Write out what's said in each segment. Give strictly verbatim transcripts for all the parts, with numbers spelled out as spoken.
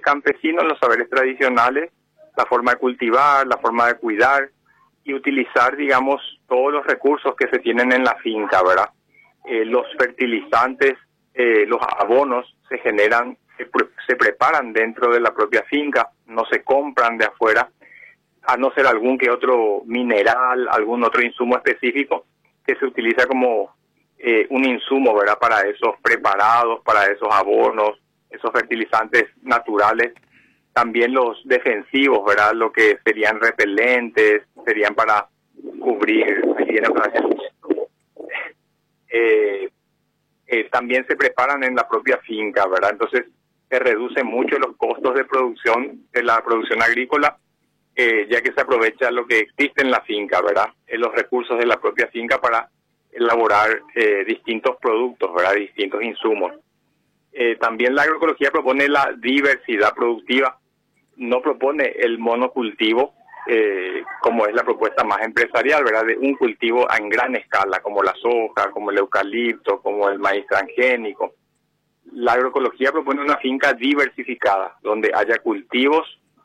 campesino, en los saberes tradicionales, la forma de cultivar, la forma de cuidar y utilizar, digamos, todos los recursos que se tienen en la finca, ¿verdad? Eh, los fertilizantes, eh, los abonos se generan, se, pre se preparan dentro de la propia finca, no se compran de afuera, a no ser algún que otro mineral, algún otro insumo específico que se utiliza como eh, un insumo, ¿verdad? Para esos preparados, para esos abonos, esos fertilizantes naturales. También los defensivos, ¿verdad? Lo que serían repelentes, serían para cubrir, eh, eh, también se preparan en la propia finca, ¿verdad? Entonces se reducen mucho los costos de producción, de la producción agrícola, eh, ya que se aprovecha lo que existe en la finca, ¿verdad? Eh, los recursos de la propia finca para elaborar eh, distintos productos, ¿verdad? Distintos insumos. Eh, también la agroecología propone la diversidad productiva, no propone el monocultivo, eh, como es la propuesta más empresarial, ¿verdad? De un cultivo en gran escala, como la soja, como el eucalipto, como el maíz transgénico. La agroecología propone una finca diversificada, donde haya cultivos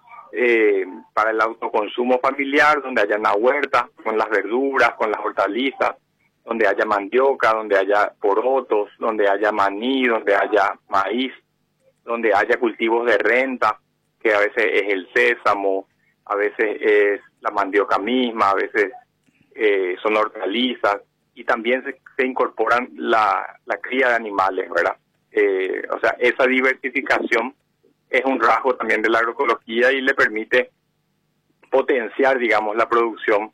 eh, para el autoconsumo familiar, donde haya una huerta con las verduras, con las hortalizas, donde haya mandioca, donde haya porotos, donde haya maní, donde haya maíz, donde haya cultivos de renta, que a veces es el sésamo, a veces es la mandioca misma, a veces eh, son hortalizas, y también se, se incorporan la, la cría de animales, ¿verdad? Eh, o sea, esa diversificación es un rasgo también de la agroecología y le permite potenciar, digamos, la producción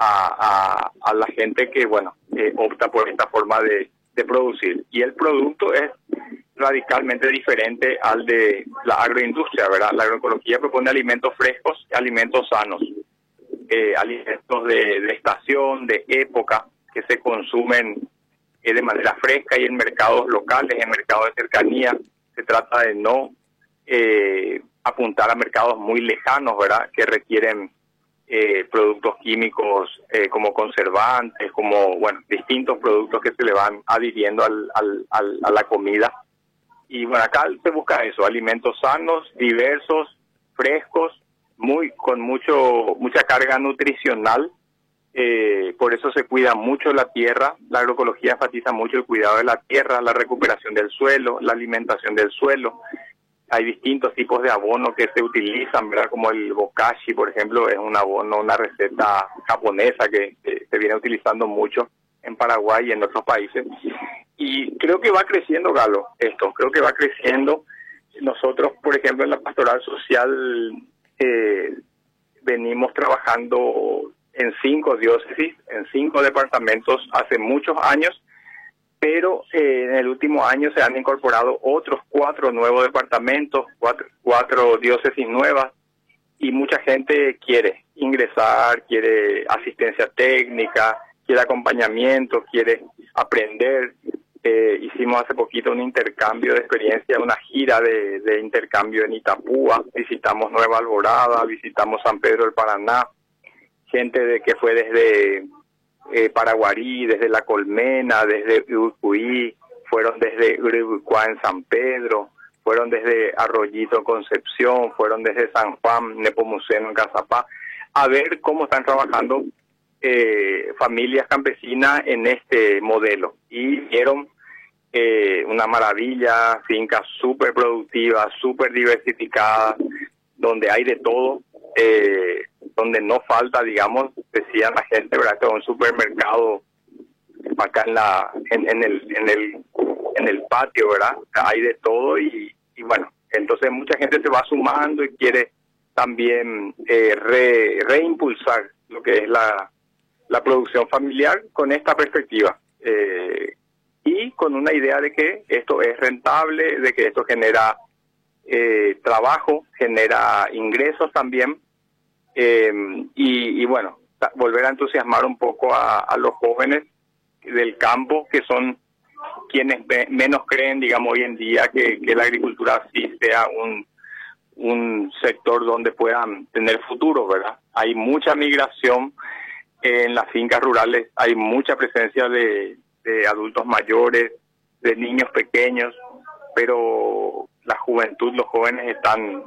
a, a, a la gente que, bueno, eh, opta por esta forma de, de producir. Y el producto es radicalmente diferente al de la agroindustria, ¿verdad? La agroecología propone alimentos frescos y alimentos sanos, eh, alimentos de, de estación, de época, que se consumen eh, de manera fresca y en mercados locales, en mercados de cercanía. Se trata de no eh, apuntar a mercados muy lejanos, ¿verdad? Que requieren eh, productos químicos eh, como conservantes, como, bueno, distintos productos que se le van adhiriendo al, al, al, a la comida. Y bueno, acá se busca eso, alimentos sanos, diversos, frescos, muy con mucho mucha carga nutricional. Eh, por eso se cuida mucho la tierra. La agroecología enfatiza mucho el cuidado de la tierra, la recuperación del suelo, la alimentación del suelo. Hay distintos tipos de abono que se utilizan, ¿verdad? Como el bokashi, por ejemplo, es un abono, una receta japonesa que, que se viene utilizando mucho en Paraguay y en otros países. Y creo que va creciendo, Galo, esto, creo que va creciendo. Nosotros, por ejemplo, en la pastoral social eh, venimos trabajando en cinco diócesis, en cinco departamentos hace muchos años, pero eh, en el último año se han incorporado otros cuatro nuevos departamentos, cuatro, cuatro diócesis nuevas, y mucha gente quiere ingresar, quiere asistencia técnica, quiere acompañamiento, quiere aprender. Eh, hicimos hace poquito un intercambio de experiencia, una gira de, de intercambio en Itapúa, visitamos Nueva Alborada, visitamos San Pedro del Paraná, gente de que fue desde eh, Paraguarí, desde La Colmena, desde Urucuí, fueron desde Uribucuá en San Pedro, fueron desde Arroyito en Concepción, fueron desde San Juan, Nepomuceno en Cazapá, a ver cómo están trabajando Eh, familias campesinas en este modelo, y vieron eh, una maravilla, fincas súper productivas, súper diversificadas, donde hay de todo, eh, donde no falta, digamos, decían la gente, ¿verdad? Que un supermercado acá en la en, en el en el en el patio, ¿verdad? Hay de todo y, y bueno, entonces mucha gente se va sumando y quiere también eh, re, reimpulsar lo que es la la producción familiar con esta perspectiva eh, y con una idea de que esto es rentable, de que esto genera eh, trabajo, genera ingresos también eh, y, y bueno, volver a entusiasmar un poco a, a los jóvenes del campo, que son quienes me, menos creen, digamos, hoy en día que, que la agricultura sí sea un, un sector donde puedan tener futuro, ¿verdad? Hay mucha migración. En las fincas rurales hay mucha presencia de, de adultos mayores, de niños pequeños, pero la juventud, los jóvenes están